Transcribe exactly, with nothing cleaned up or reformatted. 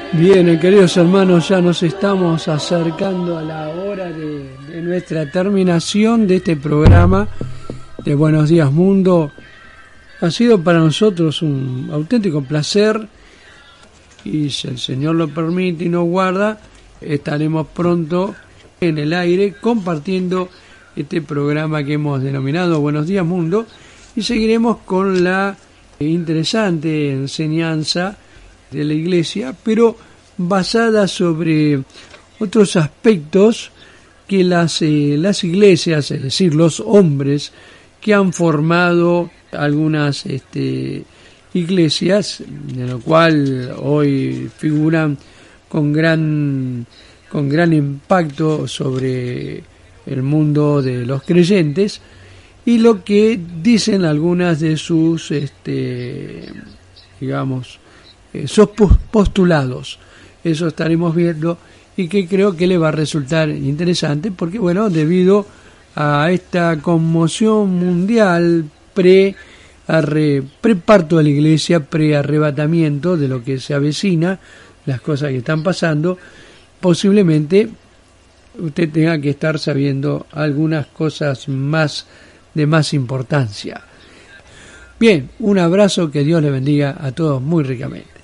Bien, queridos hermanos, ya nos estamos acercando a la hora de, de nuestra terminación de este programa de Buenos Días Mundo. Ha sido para nosotros un auténtico placer y si el Señor lo permite y nos guarda, estaremos pronto en el aire compartiendo este programa que hemos denominado Buenos Días Mundo y seguiremos con la interesante enseñanza de la Iglesia, pero basada sobre otros aspectos que las, eh, las iglesias, es decir, los hombres que han formado algunas este, iglesias, de lo cual hoy figuran con gran, con gran impacto sobre el mundo de los creyentes, y lo que dicen algunas de sus, este, digamos, esos postulados. Eso estaremos viendo y que creo que le va a resultar interesante porque, bueno, debido a esta conmoción mundial pre arre, preparto de la iglesia, pre-arrebatamiento de lo que se avecina, las cosas que están pasando, posiblemente usted tenga que estar sabiendo algunas cosas más de más importancia. Bien, un abrazo, que Dios le bendiga a todos muy ricamente.